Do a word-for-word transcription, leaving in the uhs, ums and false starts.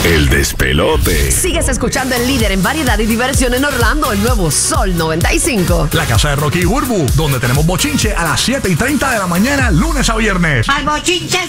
El despelote. Sigues escuchando el líder en variedad y diversión en Orlando, el nuevo Sol noventa y cinco. La casa de Rocky y Burbu, donde tenemos bochinche a las siete y treinta de la mañana, lunes a viernes. ¡Al bochinche!